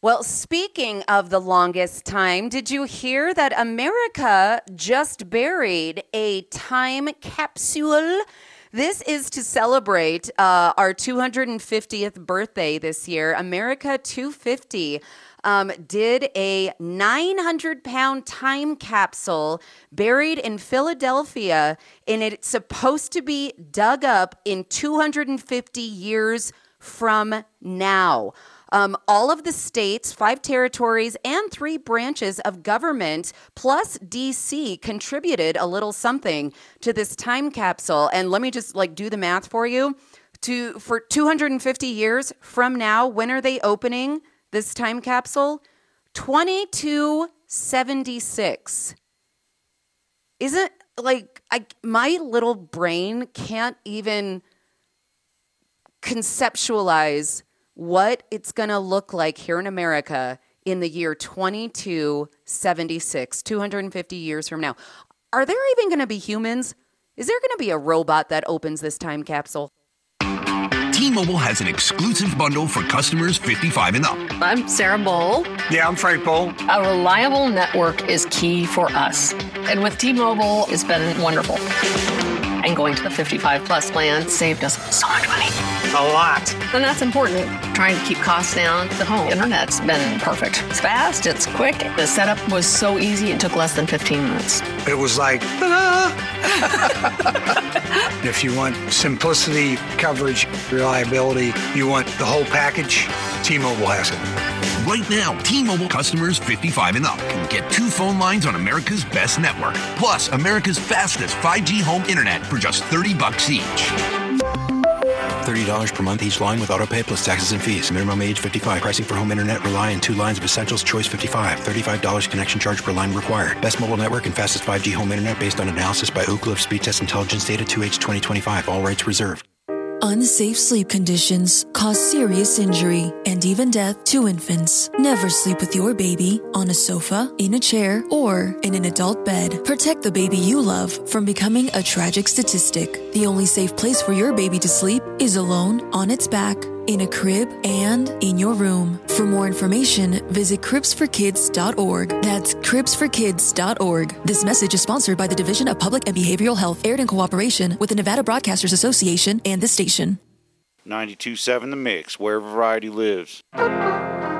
Well, speaking of the longest time, did you hear that America just buried a time capsule? This is to celebrate our 250th birthday this year. America 250 did a 900-pound time capsule buried in Philadelphia, and it's supposed to be dug up in 250 years from now. All of the states, 5 territories, and 3 branches of government, plus DC, contributed a little something to this time capsule. And let me just do the math for you. For 250 years from now, when are they opening this time capsule? 2276. Isn't my little brain can't even conceptualize what it's going to look like here in America in the year 2276, 250 years from now. Are there even going to be humans? Is there going to be a robot that opens this time capsule? T-Mobile has an exclusive bundle for customers 55 and up. I'm Sarah Bowl. Yeah, I'm Frank Bowl. A reliable network is key for us. And with T-Mobile, it's been wonderful. And going to the 55 plus plan saved us so much money. A lot. And that's important. Trying to keep costs down. The home internet's been perfect. It's fast, it's quick. The setup was so easy, it took less than 15 minutes. It was like, ta-da! If you want simplicity, coverage, reliability, you want the whole package, T-Mobile has it. Right now, T-Mobile customers 55 and up can get 2 phone lines on America's best network, plus America's fastest 5G home internet for just $30 each. $30 per month each line with autopay plus taxes and fees. Minimum age 55. Pricing for home internet rely on 2 lines of Essentials Choice 55. $35 connection charge per line required. Best mobile network and fastest 5G home internet based on analysis by Ookla of Speed Test Intelligence data 2H 2025. All rights reserved. Unsafe sleep conditions cause serious injury and even death to infants. Never sleep with your baby on a sofa, in a chair, or in an adult bed. Protect the baby you love from becoming a tragic statistic. The only safe place for your baby to sleep is alone, on its back, in a crib, and in your room. For more information, visit cribsforkids.org. That's cribsforkids.org. This message is sponsored by the Division of Public and Behavioral Health, aired in cooperation with the Nevada Broadcasters Association and this station. 92.7 The Mix, where variety lives.